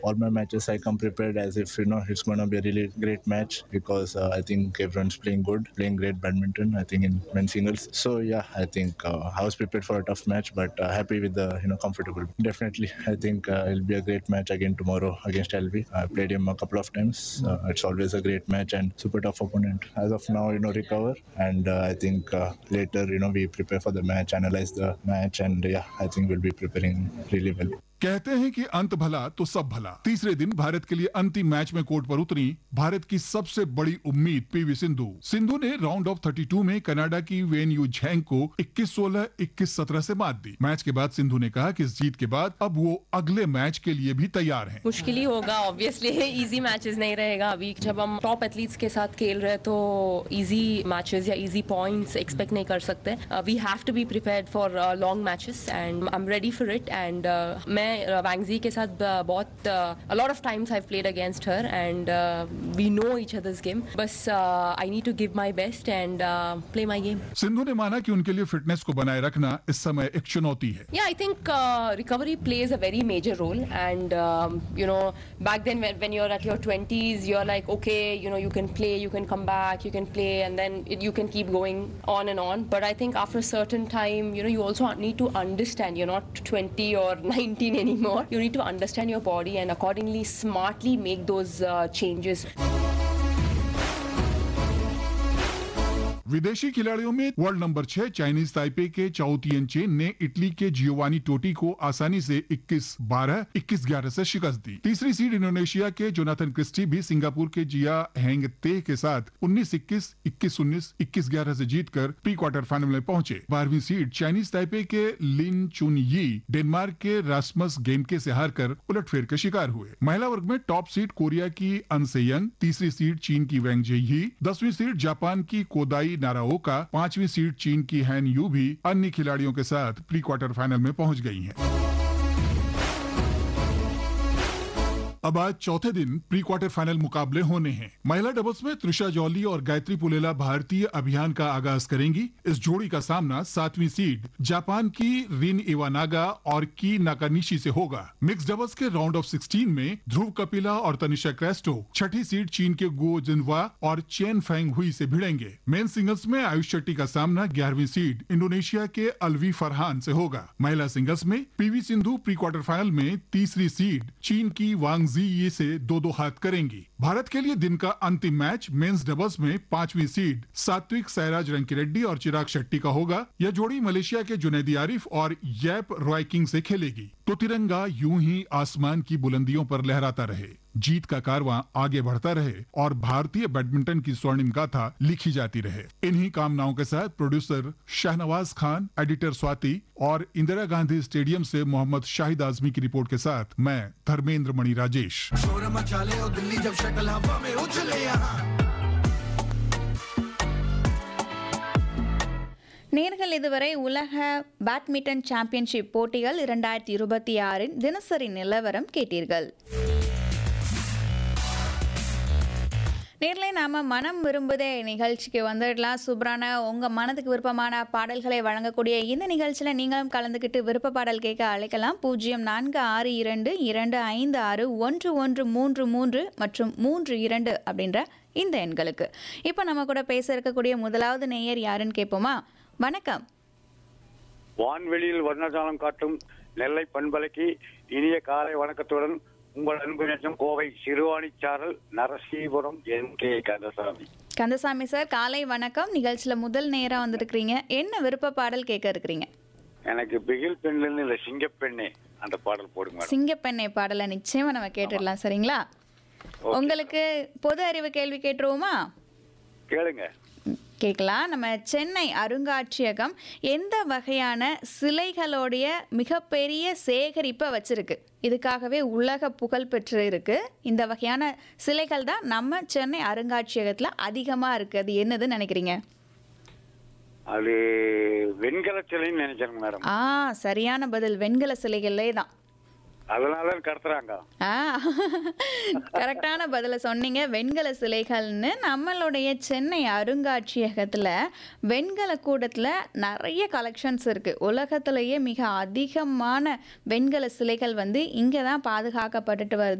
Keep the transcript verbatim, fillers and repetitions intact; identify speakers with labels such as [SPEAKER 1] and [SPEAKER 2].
[SPEAKER 1] all my matches I come prepared as if you know it's going to be a really great match because uh, I think everyone's playing good, playing great badminton. I think in men's singles. So yeah, I think uh, I was prepared for a tough match, but uh, happy with the you know comfortable. Definitely, I think uh, it'll be a great match again tomorrow against L V. I played him a couple of times. Uh, it's always a great match and super tough opponent. As of now, you know recover, and uh, I think uh, later you know we prepare for the match, analyze the match, and yeah, I think we'll be preparing really well.
[SPEAKER 2] कहते हैं कि अंत भला तो सब भला। तीसरे दिन भारत के लिए अंतिम मैच में कोर्ट पर उतरी भारत की सबसे बड़ी उम्मीद पीवी सिंधु। सिंधु ने राउंड ऑफ बत्तीस में कनाडा की वेन यू झैंग को इक्कीस सोलह, इक्कीस सत्रह से मात दी। मैच के बाद सिंधु ने कहा कि इस जीत के बाद अब वो अगले मैच के लिए भी तैयार हैं।
[SPEAKER 3] मुश्किल ही होगा ऑब्वियसली, इजी मैचेस नहीं रहेगा। अभी जब हम टॉप एथलीट्स के साथ खेल रहे हैं तो इजी मैचेस या इजी पॉइंट्स एक्सपेक्ट नहीं कर सकते। We have to be prepared for long matches and I am ready for it. And मैं वैंगजी के साथ बहुत a lot of times I have played against her and we know each others game. बस I need to give my best and play my game.
[SPEAKER 2] Sindhu ने माना कि उनके लिए फिटनेस को बनाए रखना इस समय एक चुनौती है।
[SPEAKER 3] Yeah, I think uh, recovery plays a very major role, and um, you know, back then when, when you're at your twenties, you're like, okay, you know, you can play, you can come back, you can play, and then it, you can keep going on and on. But I think after a certain time, you know, you also need to understand you're not twenty or nineteen anymore. You need to understand your body and accordingly, smartly make those uh, changes.
[SPEAKER 2] विदेशी खिलाड़ियों में world number छह Chinese Taipei के चाओ Tien chain ने Italy के Giovanni टोटी को आसानी से इक्कीस बारह, इक्कीस ग्यारह से शिकस्त दी। तीसरी सीड इंडोनेशिया के जोनाथन क्रिस्टी भी सिंगापुर के जिया हैंग ते के साथ उन्नीस इक्कीस, इक्कीस उन्नीस, इक्कीस ग्यारह से जीतकर प्री क्वार्टर फाइनल में पहुंचे। बारहवीं सीड चाइनीज ताइपे के लिन चुन यी डेनमार्क के रास्मस गेमके से हारकर उलटफेर के शिकार हुए। महिला वर्ग में टॉप सीड कोरिया की अन से यंग, तीसरी सीड चीन की वैंग जेही, दसवीं सीड जापान की कोदाई नाराओका, पांचवी सीड चीन की हैन यू भी अन्य खिलाड़ियों के साथ प्री क्वार्टर फाइनल में पहुंच गई हैं। अब आज चौथे दिन प्री क्वार्टर फाइनल मुकाबले होने हैं। महिला डबल्स में त्रिशा जॉली और गायत्री पुलेला भारतीय अभियान का आगाज करेंगी। इस जोड़ी का सामना सातवीं सीड जापान की रिन इवानागा और की नाकानिशी से होगा। मिक्स डबल्स के राउंड ऑफ सोलह में ध्रुव कपिला और तनिषा क्रेस्टो छठी सीड चीन के गो जिनवा और चेन फेंग हुई से भिड़ेंगे। मेन सिंगल्स में आयुष शेट्टी का सामना ग्यारहवीं सीड इंडोनेशिया के अलवी फरहान से होगा। महिला सिंगल्स में PV Sindhu pre quarter final में तीसरी सीड चीन की वांग जी से दो दो हाथ करेंगी। भारत के लिए दिन का अंतिम मैच मेंस डबल्स में पांचवी सीड सात्विक साईराज रंकीरेड्डी और चिराग शेट्टी का होगा। यह जोड़ी मलेशिया के जुनैदी आरिफ और यैप रॉयकिंग से खेलेगी। तो तिरंगा यूं ही आसमान की बुलंदियों पर लहराता रहे, जीत का कारवां आगे बढ़ता रहे और भारतीय बैडमिंटन की स्वर्णिम गाथा लिखी जाती रहे। इन्हीं कामनाओं के साथ प्रोड्यूसर शाहनवाज खान, एडिटर स्वाति और इंदिरा गांधी स्टेडियम से मोहम्मद शाहिद आजमी की रिपोर्ट के साथ मैं धर्मेंद्र मणि राजेश।
[SPEAKER 4] நேர்கள் இதுவரை உலக பேட்மிண்டன் சாம்பியன்ஷிப் போட்டிகள் இரண்டாயிரத்தி இருபத்தி ஆறின் தினசரி நிலவரம் கேட்டீர்கள். நேர்ல நாம மனம் விரும்புதே நிகழ்ச்சிக்கு வந்துடலாம். சூப்பரான உங்க மனதுக்கு விருப்பமான பாடல்களை வழங்கக்கூடிய இந்த நிகழ்ச்சியில நீங்களும் கலந்துக்கிட்டு விருப்ப பாடல் கேட்க அழைக்கலாம். பூஜ்ஜியம் நான்கு ஆறு இரண்டு இரண்டு ஐந்து ஆறு ஒன்று ஒன்று மூன்று மூன்று மற்றும் மூன்று இரண்டு அப்படின்ற இந்த எண்களுக்கு. இப்போ நம்ம கூட பேச இருக்கக்கூடிய முதலாவது நேயர் யாருன்னு கேட்போமா? வணக்கம்.
[SPEAKER 5] வான்வெளியில் வர்ணஜாலம் காட்டும் நெல்லை பண்பலைக்கு இனிய காலை வணக்கத்துடன் உங்கள் அன்பு நேசம் Kovai சிறுவாணிச்சாரல் Narasipuram N K Kandasamy.
[SPEAKER 4] Kandasamy sir, காலை வணக்கம். நிகழ்ச்சியில முதல் நேரா வந்திருக்கிறீங்க. என்ன விருப்ப பாடல் கேட்க இருக்கிறீங்க?
[SPEAKER 5] எனக்கு பிகில் பெண்ணில் இல்ல சிங்கப்பெண்ணே அந்த பாடல் போடுங்க.
[SPEAKER 4] சிங்கப்பெண்ணே பாடலை நிச்சயமா நம்ம கேட்டுடலாம். சரிங்களா? உங்களுக்கு பொது அறிவு கேள்வி கேட்டுருவோமா?
[SPEAKER 5] கேளுங்க.
[SPEAKER 4] கேட்கலாம். நம்ம சென்னை அருங்காட்சியகம் எந்த வகையான சிலைகளுடைய மிகப்பெரிய சேகரிப்பை வச்சிருக்கு? இதுக்காகவே உலக புகழ் பெற்று இருக்கு. இந்த வகையான சிலைகள் தான் நம்ம சென்னை அருங்காட்சியகத்துல அதிகமா இருக்கு. அது என்னதுன்னு நினைக்கிறீங்க?
[SPEAKER 5] அது வெண்கல சிலைன்னு நினைக்கிறேன் மேடம்.
[SPEAKER 4] ஆ, சரியான பதில். வெண்கல சிலைகளே தான்.
[SPEAKER 5] அதனால கடத்துறாங்க.
[SPEAKER 4] கரெக்டான பதில சொன்னீங்க. வெண்கல சிலைகள்னு நம்மளுடைய சென்னை அருங்காட்சியகத்துல வெண்கல கூடத்துல நிறைய கலெக்ஷன்ஸ் இருக்கு. உலகத்திலேயே மிக அதிகமான வெண்கல சிலைகள் வந்து இங்க தான் பாதுகாக்கப்பட்டுட்டு வருது.